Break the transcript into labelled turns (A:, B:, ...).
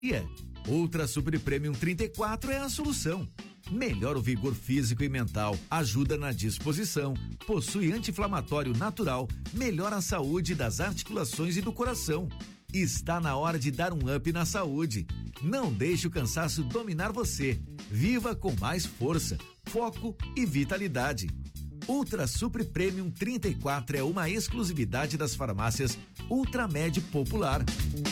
A: Ultra Super Premium 34 é a solução. Melhora o vigor físico e mental, ajuda na disposição, possui anti-inflamatório natural, melhora a saúde das articulações e do coração. Está na hora de dar um up na saúde. Não deixe o cansaço dominar você. Viva com mais força, foco e vitalidade. Ultra Super Premium 34 é uma exclusividade das farmácias Ultramed Popular.